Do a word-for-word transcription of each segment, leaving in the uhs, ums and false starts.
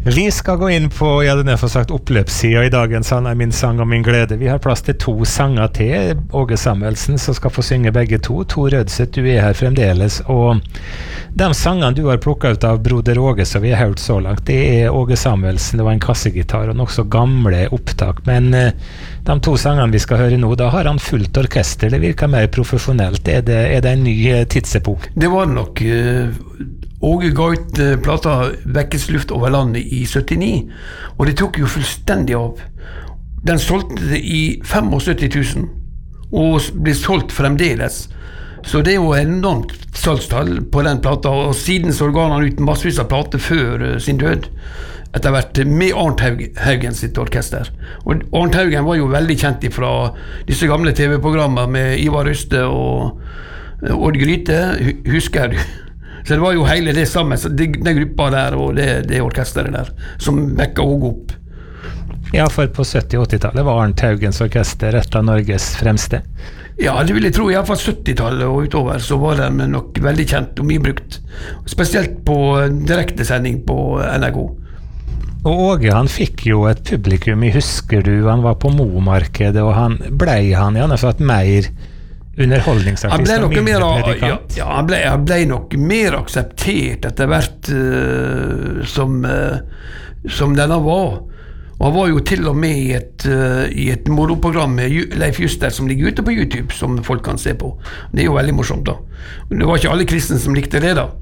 Vi skal gå inn på, ja, den er for sagt oppløpssida i dagens Han er min sang og min glede. Vi har plass til to sanger til. Åge Samuelsen som skal få synge begge to. Tor Rødseth, du er her fremdeles. Og de sangene du har plukket ut av Broder Åge som vi har hørt så langt, det er Åge Samuelsen, det var en kassegitar og nokså gamle opptak. Men eh, de to sangene vi skal høre nå, da har han fullt orkester. Det virker mer profesjonelt. Er det, er det en ny eh, tidsepok? Det var det nok. Uh... Åge ga ut uh, plata Vekkelsluft over landet i syttini, og det tok jo fullstendig av. Den solgte i syttifem tusen, og ble solgt fremdeles. Så det er jo enormt salgstall på den plata, og siden så ga han ut massevis av plater før uh, sin død, etter hvert med Arnt Haug, Haugen sitt orkester. Og Arnt Haugen var jo veldig kjent fra disse gamle T V-programmer med Ivar Ryste og uh, Odd Gryte, husker du? Så det var jo hele det sammen, den gruppa der og det, det orkesteret der, som vekket Åge opp. Ja, for på sytti- og åttitallet var Arnt Haugens orkester et av Norges fremste. Ja, det vil jeg tro, i hvert fall syttitallet og utover, så var den nok veldig kjent og mye brukt. Spesielt på direktesending på N R K. Og Åge, han fikk jo et publikum, i husker du, han var på Momarkedet, og han blei han, ja, han har fått mer underholdningsartist han ble og mindre mer, predikant. Ja, ja han, ble, han ble nok mer akseptert etter hvert uh, som, uh, som denne var. Og han var jo til og med i et, uh, i et moroprogram med Leif Juster som ligger ute på YouTube, som folk kan se på. Det er jo veldig morsomt da. Det var ikke alle kristne som likte det da.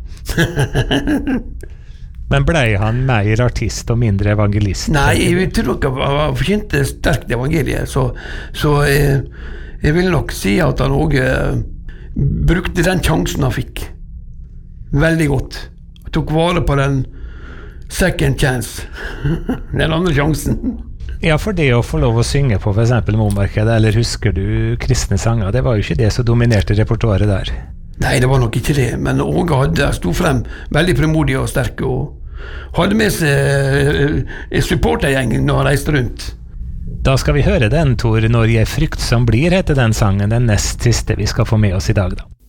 Men ble han mer artist og mindre evangelist? Nei, jeg tror nok han forkynte sterkt evangeliet, så, så uh, jeg vil nok si at han også brukte den sjansen han fikk veldig godt. Han tok vare på den second chance, den andre sjansen. Ja, for det å få lov å synge på for eksempel Momarkedet, eller husker du kristne sanger, det var jo ikke det som dominerte repertoaret der. Nei, det var nok ikke det, men Åge hadde stod frem veldig fremodig og sterk, og hadde med seg supportergjeng når han reiste rundt. Da skal vi høre den, Tor, Når jeg frykt som blir, heter den sangen, den nest siste vi skal få med oss i dag da.